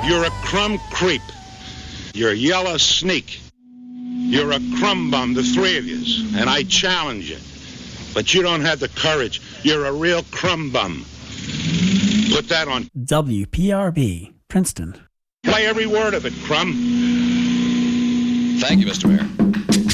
You're a crumb creep. You're a yellow sneak. You're a crumb bum, the three of yous, and I challenge you. But you don't have the courage. You're a real crumb bum. Put that on WPRB, Princeton. Play every word of it, crumb. Thank you, Mr. Mayor.